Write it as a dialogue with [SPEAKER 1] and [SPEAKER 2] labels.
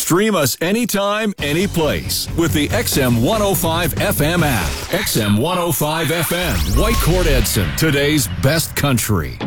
[SPEAKER 1] Stream us anytime, any place with the XM 105 FM app. XM 105 FM, Whitecourt Edson, today's best country.